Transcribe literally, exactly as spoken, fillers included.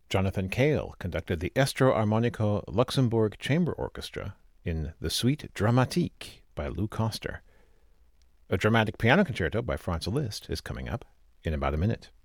Jonathan Cale conducted the Estro Armonico Luxembourg Chamber Orchestra in the Suite Dramatique by Lou Koster. A dramatic piano concerto by Franz Liszt is coming up in about a minute.